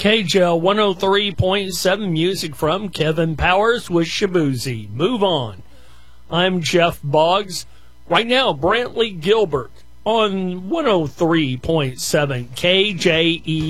KJL 103.7 music from Kevin Powers with Shabuzi. Move on. I'm Jeff Boggs. Right now, Brantley Gilbert on 103.7 KJE.